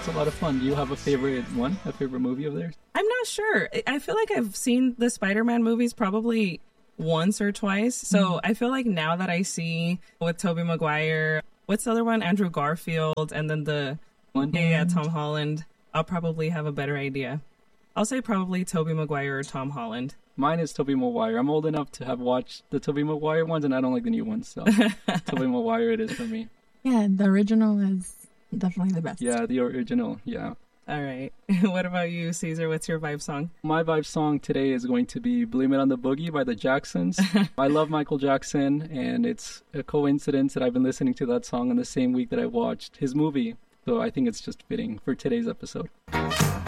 It's a lot of fun. Do you have a favorite one? A favorite movie of theirs? I'm not sure. I feel like I've seen the Spider-Man movies probably once or twice. So I feel like now that I see with Tobey Maguire, what's the other one? Andrew Garfield, and then the one, Tom Holland, I'll probably have a better idea. I'll say probably Tobey Maguire or Tom Holland. Mine is Tobey Maguire. I'm old enough to have watched the Tobey Maguire ones, and I don't like the new ones, so Tobey Maguire it is for me. Yeah, the original is definitely the best. Yeah, the original, yeah. All right. What about you, Caesar? What's your vibe song? My vibe song today is going to be Blame It on the Boogie by the Jacksons. I love Michael Jackson, and it's a coincidence that I've been listening to that song in the same week that I watched his movie. So I think it's just fitting for today's episode.